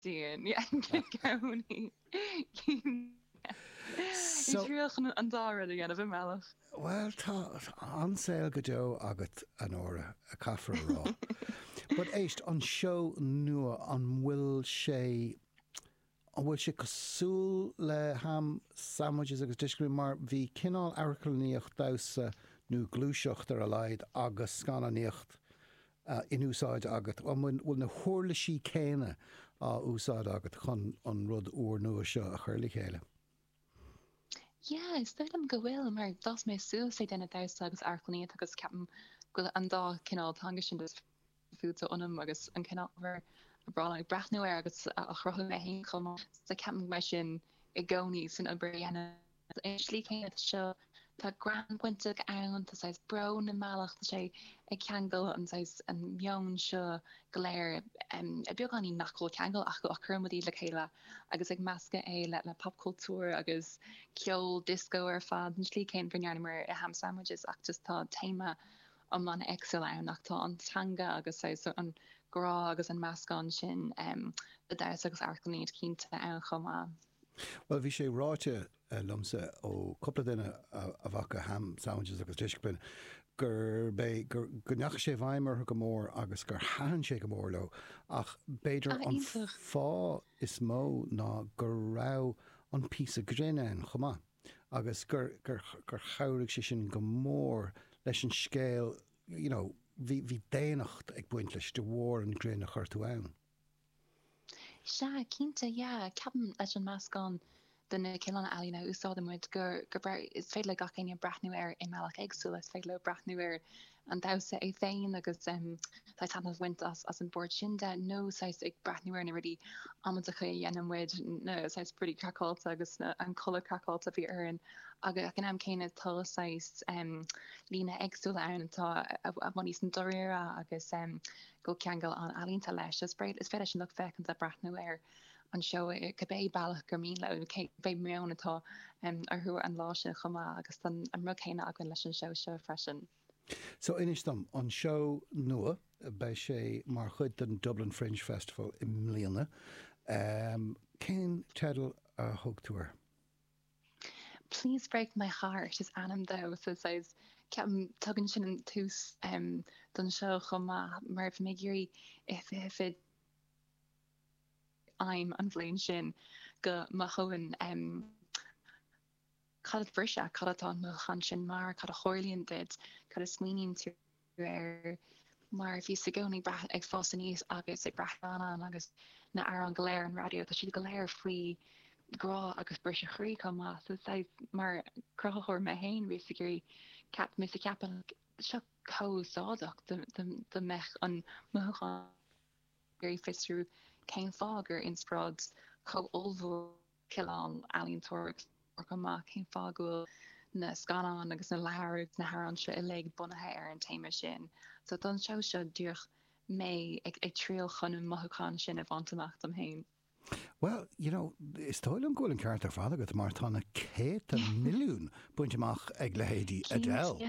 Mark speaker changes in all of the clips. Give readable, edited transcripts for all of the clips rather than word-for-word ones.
Speaker 1: Díon, ganí.
Speaker 2: So,
Speaker 1: Isríochan an dára a gana bh meach.
Speaker 2: well, tá ansail go deo agat an óra a caafar rá. But éist an seo nua an bhfuil sé cosúil le ham sandwiches agus discrú mar bhí cinál airclaíocht dása nó glúiseocht ar a leid agus scannaíocht in úsáid agat. Bhfuil na chóirla sí céine á úsáid agat chun an rud uair nua seo a chuirla chéile.
Speaker 1: Yeah, is am go bhfuil mar das mé suasé denna dása agus airclaíocht agus ceapan go an dá cinál tanga sin dus fúta onam agus an cinál bhar a bra brathnú agus a chrochu mé hain chum sa ceapan me sin I gcóní san a brianna slí chéad seo tá gran buinte ann tá sais bro na meach tá sé ag ceangal an sais an meon seo goléir a beag aní nachil ceangal ach go chumí le chéile agus ag measca é le popcultúr agus ceol disco ar fad an slí céin brineanimar I ham sandwiches ach just tá téma an man excel an nach tá antanga agus an grá agus an meascán sin de da agus arclaníd cínta an chomá.
Speaker 2: Well, bhí sé ráite lumsa ó coppla duine a bhacha ham sandwiches agus discipline gur neach sé bhaimar go mór agus gur haan sé go mór lo ach beidir an fá is mó ná gur rá an pí a grinne an chomá agus gur chairigh sé sin go mór leis an scéal, bhí déanacht ag buint leis de mhór an grinne chuirtú ann.
Speaker 1: Se cínta ceapan leis an meascán duna cianna alína úsáda muid gur is féad le gachéine brathnú ar I meach agsúla is féad le brathnú ar an dása é féin agus tá tanna bhaint as an board sin de nóáis ag brathnú ar na rudí amadacha dhéanam muid nóáis pretty craáilta agus an chola craáilta bhí an agus an am céine táláis lína agsúla ann tá a maní san doréire agus go ceangal an alínta leis is féidir sin le fecinn a brathnú ar an seo go bé bailach gur mín le bé meán atá arthú an láise chumá agus an ru chéine agan leis an seo freisin.
Speaker 2: So inistam an seo nua bei sé mar chud den Dublin Fringe Festival I mbliana. Cén tedal a thugtúir?
Speaker 1: Please break my heart is anam though, so says ceapan tugann sin an tús don seo chumá mar mé gurí if it I'm an bhléin sin go machoin cad brise cadatá mo chan sin mar cad a chóirlíonn did cad a smíonn tú ar mar bhí sa gcónaí ag fásta níos agus ag brathánán agus na ar an goléir an radio tá siad goléir faoi grá agus brise chrí chumá so mar crochóir me hain bhí sa gurí cap mis a ceapan seo cóáach de mech an mochán gurí fistrú céim fágur insprad có olbhú cián alíontóir or go má céim fágúil na scanán agus na leharú na haran se I le bunathe ar an téime sin. So don seo dúch mé ag tríal chun mothúán sin a bhaintach am hain.
Speaker 2: Well, is tóil an ghfuil an ceart ar fád agat mar tána 100 milliún buinteach ag lehéadí Adele.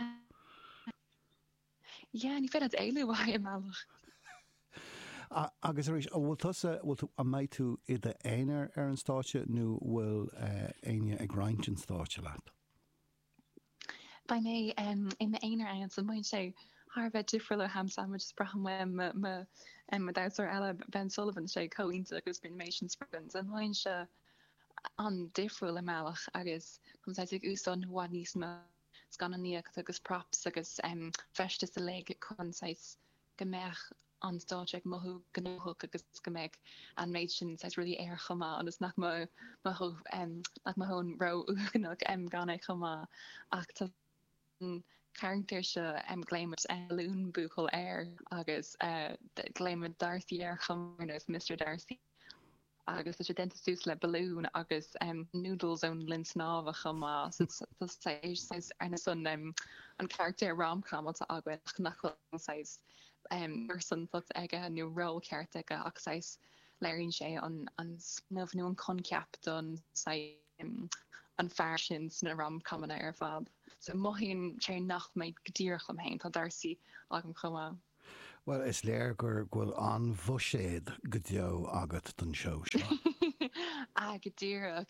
Speaker 1: Ja, ní fed éile bhaid meach.
Speaker 2: Agus bhfuil tú a méid tú iad a éanaar ar an státe nó bhfuil aine ag roinnt an státe leat?
Speaker 1: Ba mé ina éanaar an san muin sé Harbheith difriúil le ham sandwich bracham me dáir eile Ben Sullivan sé coínta agus bin méisian sprins an muin se an difriúil le meach agus chumáid ag úsán bhá níos me scannaíocht agus props agus feiste sa le chunáis gombeach an státeag mothú gnóthach agus gombeid an méid sin sais ruí air chumá agus nach mahón ro uganach ganna chumá ach tá character se gléimid lún buchail air agus gléimid Darcy ar chumarnas Mr. Darcy agus is dentistús le balún agus noodles ón lin snáb a chumá ar na sun an character rom-com a agad nacháis person put aige nu ró ceart aige ach sais léironn sé an snumh nu an conceap don an fearshin na rom-com ar fad. So mohíonn sé nach méid godíoch am hain tá Darcy agam chumá.
Speaker 2: Well, is léir gur ghfuil an bhuiséad go deo agat don show seo.
Speaker 1: Go dtíach.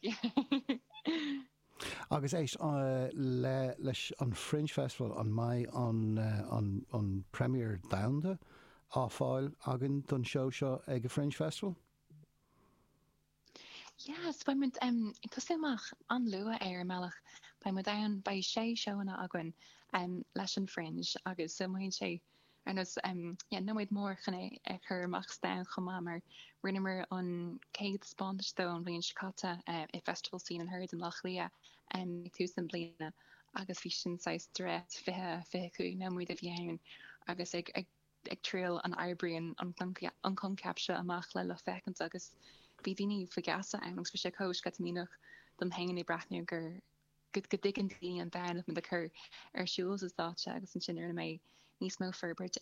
Speaker 2: Agus éis leis an Fringe Festival an mai an Premier Downda á fáil agan don show seo ag a Fringe Festival?
Speaker 1: Yes, by mynd cosymach an lua meach by my down by sé seona agwan leis an Fringe agus so mae'n sé and as no maid mór channe chur mach stan chama mar rinnemer an Kate Spanish stone bli Chicago a festival scene and heard in Lachlia tú san blina agus fi sin sais dret fi ku no muid a bhíon agus ag trail an Ibrian an concapture amach le fecant agus bhíní fagasa agus fi sé coach gatamínach dom hangin I brathniú gur go diggin dí an dain of me the cur siúls is that agus an sinir mé níos mó ferbert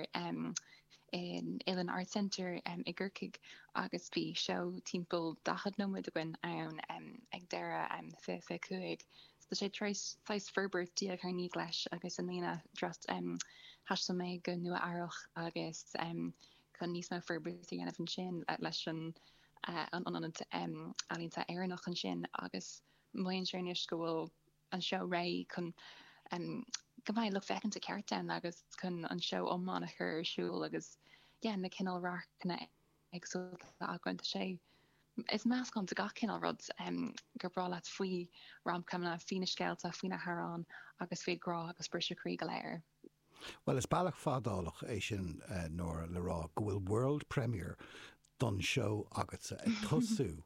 Speaker 1: in Illan Art Centre I Gurkig agus bhí show timppel dachad nóid a gin ann ag deire fe cuaig. So sé treis ferbert diaag haar ní leis agus an lína just has mé go nua airch agus chun níos mó ferbert an fan sin leis an alínta éannach an sin agus muin sénis go bhfuil an show ré chun go mai look fecin a ceartan agus chun an show omán a chur siúil agus na cinál rachna agsú ahaint sé. Is meas gan a ga cinál rud gur bra leat faoi ram cumna fina scéalta fina Harán agus fé grá agus brisisrí go léir.
Speaker 2: Well, is bailach fádálach é sin nóir le rá go bhfuil World Premier don show agat ag tosú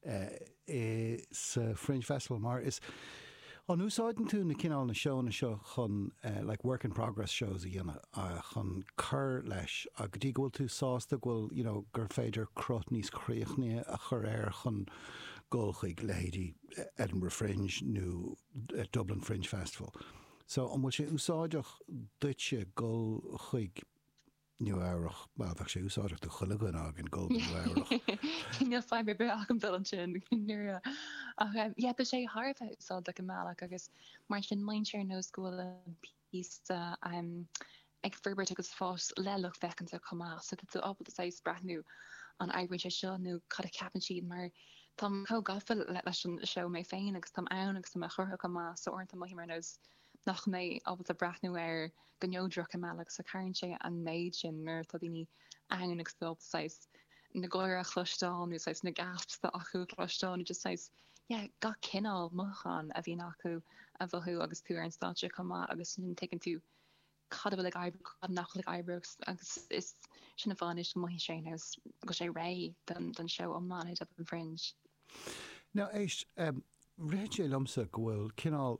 Speaker 2: sa Fringe Festival mar is an úsáidn tú na cinál na seo chun like work in progress shows a dhéanana chun chur leis a go dtí ghfuil tú sásta ghfuil gur féidir crot níos críochnaí a chur chun ggóchaig le héadí Edinburgh Fringe nó Dublin Fringe Festival. So an bhfuil sé úsáideach duitse go chuig nu áireach well bheith sé úsáideach do chulagan agin go nu áireach.
Speaker 1: Níl feib be ach an bill sin nu be sé Harbh úsáid le go meach agus mar sin main sé nó scóla písta ag ferbert agus fás lelach fecinn a comá so dat tú opbal a brathnú an aibre sé seo nó cad a capan siad mar tam có gafil leis an show mé féin agus tam ann agus tam a churtha comá so orintanta mai mar nós nach mé opbal a brathnú gannódroch meach sa cairn sé an méid sin mar tá daoine angan agus fil na ggóir a chluisteáin nó na gaps a acu chluisteáin just ga cinál mochan a bhí acu a bhthú agus tú an státe comá agus sin taken tú cad bhfuil nach le Ibrox agus is sinna bháis go mai sé go sé ré den show an manid up an Fringe.
Speaker 2: Now éis réid sé lomsa go bhfuil cinál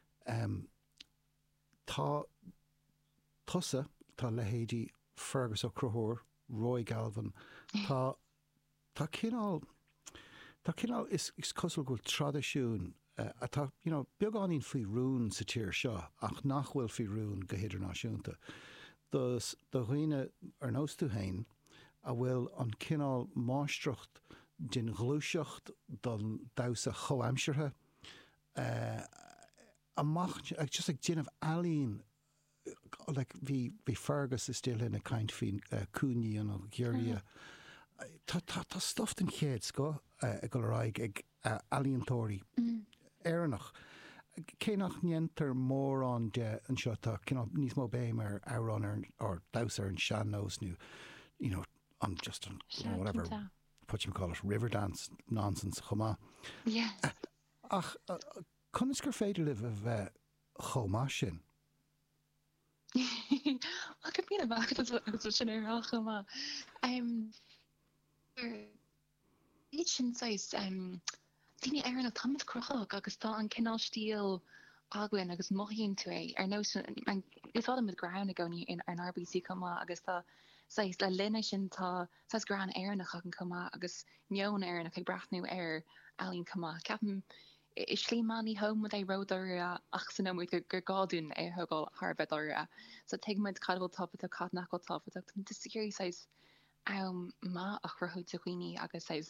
Speaker 2: tá tusa tá le héadí Fergus ó Crothóir, Roy Galvin tá cinál is cosúil go tradiisiún atá beagáín faoi rún sa tíir seo ach nachhfuil faoi rún go hidirnáisiúnta. Do chuoine ar nós tú hain a bhfuil an cinál máistrucht den glúiseocht don dása choamsirthe amach ag just ag déanamh alíonn like bhí Fergus is still in a kind fin cúní an ggéirí. Tá stuff den chéad go go raig ag alíontóirí éannach. Cé nach níontar mór an de an seo níos mó bé mar árán ar dásar an seanós nu an just an whatever what you call it Riverdance nonsense chomá.
Speaker 1: Yes.
Speaker 2: Ach chun is gur féidir le bheith chomá sin.
Speaker 1: Well, could be a back to China. Each size Dini Aaron a Thomas Crochog agus tá an cinál stíl agwin agus mohin tú ar nó is á mit ground a goni in an RBC comma agus tá sais le linne sin tá sais gran airnach an comma agus neon airnach ag brathnú air alín comma capan is slí maní home with a roder ach san mu gur gadún thugáil Harbh so te muid cadbal top a cadnachil top to security sais má ach rathú tuoine agus sais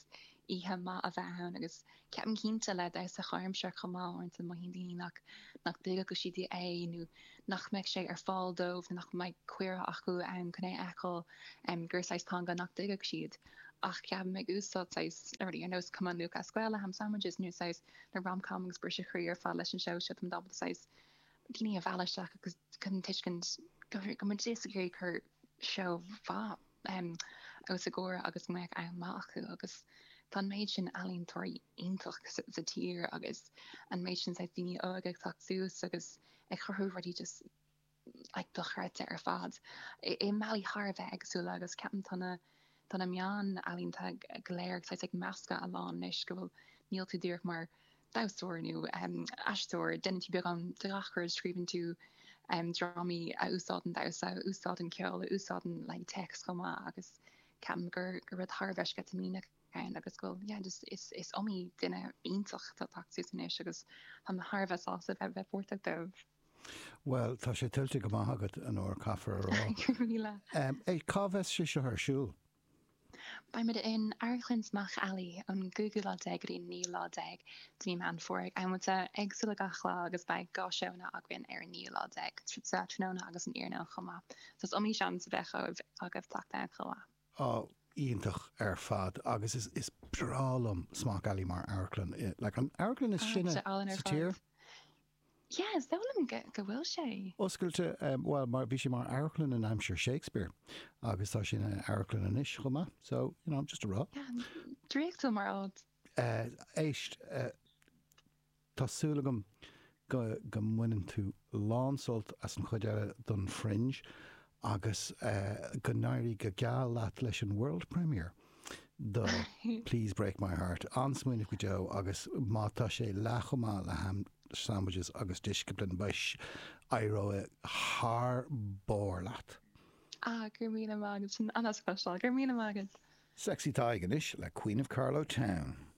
Speaker 1: ihe ma a bheithan agus ceapan cínta le de sa chaim se chamáint an mahindí nach duga go siad é nó nach meid sé ar fáil dómh nach meid cuiire acu an chuné eáil guráis tanga nach duga siad. Ach ceapan meid úsáid ar nós cumú a scoile ham sandwiches nuáis na romcoms bur se chríir fá leis an seo si an dobaláis daine a bheileisteach agus chun tuiscint go dégurí chu seo bha agus a ggóir agus meid amach acu agus tan méid sin alíntóirí intach sa tír agus an méid sin daine agad taús agus ag chothú ruí just ag do chuirte ar fad. I meí Harbheith agsúla agus ceapan tanna meán alínta léir ag measca a lá níos go bhfuil níl tú dúach mar daúirú eúir denití beag an drachar scríbann tú drámaí a úsáden dasa úsáden ceol úsáden le text goma agus ceam gur rud Harbheith go mína agus go just is omí duine ionintach tá taúis agus ha na Harbheith ása bheith bhórta dómh.
Speaker 2: Well, tá sé tiltte go maithagad an óir caafar rá. É cábheith sé seo thsúl.
Speaker 1: Ba mid in airchlinsmach allí an Google lá deagí ní lá deag dní man forig an muta agsúla gachlá agus ba gá seona a gin ar ní lá deag tróna agus an iarna chumá. Tás omí sean sa bhecha agah tata chumá.
Speaker 2: Íontach ar fad agus is brálum smach allí mar airclan. Like an airclan is sinna sa tír?
Speaker 1: Yes, dálam go bhfuil sé.
Speaker 2: Oscailte, well, mar bhí sé mar airclan in Hampshire Shakespeare agus tá sin airclan in isis chumá, so, just a rá.
Speaker 1: Dríochtú mar ád.
Speaker 2: Éist, tásúlagam go muineann tú lánsolt as an chuideile don Fringe agus go nairí go geall leat leis an World Premiere. The Please Break My Heart. Ansmuoineh go deo agus mátá sé lechomá le ham sandwiches agus disciplin bais airo haar bór leat.
Speaker 1: Gur míle mágad sin anascáil gur míle mágad.
Speaker 2: Sexy Taigan is le Queen of Carlow Town.